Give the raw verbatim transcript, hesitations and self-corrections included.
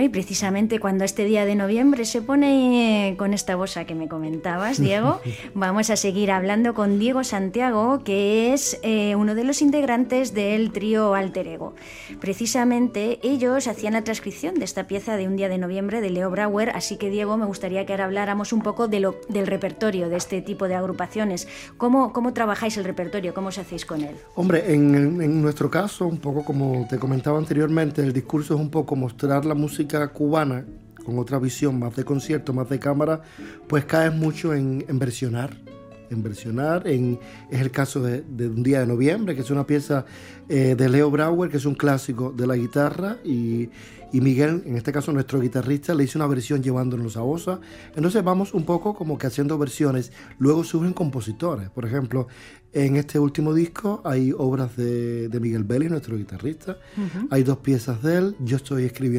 y precisamente cuando este día de noviembre se pone con esta bossa que me comentabas, Diego, vamos a seguir hablando con Diego Santiago, que es eh, uno de los integrantes del trío Alter Ego. Precisamente ellos hacían la transcripción de esta pieza de Un día de noviembre de Leo Brouwer, así que Diego, me gustaría que ahora habláramos un poco de lo, del repertorio de este tipo de agrupaciones. ¿Cómo, cómo trabajáis el repertorio? ¿Cómo os hacéis con él? Hombre, en, en nuestro caso, un poco como te comentaba anteriormente, el discurso es un poco mostrar la música cubana con otra visión, más de concierto, más de cámara, pues caes mucho en, en versionar. En versionar, en, es el caso de, de Un día de noviembre, que es una pieza eh, de Leo Brouwer, que es un clásico de la guitarra, y, y Miguel, en este caso nuestro guitarrista, le hizo una versión llevándonos a bossa. Entonces vamos un poco como que haciendo versiones. Luego surgen compositores, por ejemplo, en este último disco hay obras de, de Miguel Vélez, nuestro guitarrista. Uh-huh. Hay dos piezas de él, yo estoy escribiendo